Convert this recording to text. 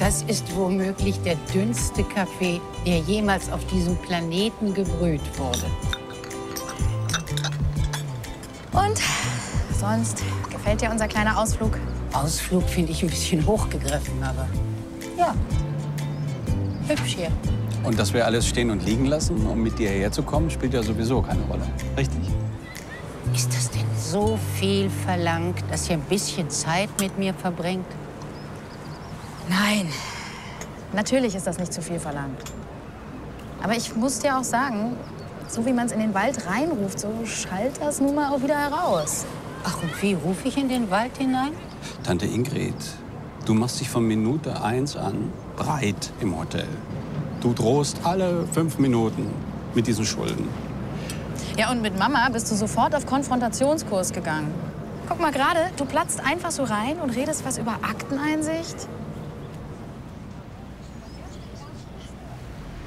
Das ist womöglich der dünnste Kaffee, der jemals auf diesem Planeten gebrüht wurde. Und sonst gefällt dir unser kleiner Ausflug? Ausflug finde ich ein bisschen hochgegriffen, aber ja, hübsch hier. Und dass wir alles stehen und liegen lassen, um mit dir hierher zu kommen, spielt ja sowieso keine Rolle. Richtig? Ist das denn so viel verlangt, dass ihr ein bisschen Zeit mit mir verbringt? Nein, natürlich ist das nicht zu viel verlangt. Aber ich muss dir auch sagen, so wie man es in den Wald reinruft, so schallt das nun mal auch wieder heraus. Ach, und wie rufe ich in den Wald hinein? Tante Ingrid, du machst dich von Minute 1 an breit im Hotel. Du drohst alle 5 Minuten mit diesen Schulden. Ja, und mit Mama bist du sofort auf Konfrontationskurs gegangen. Guck mal gerade, du platzt einfach so rein und redest was über Akteneinsicht.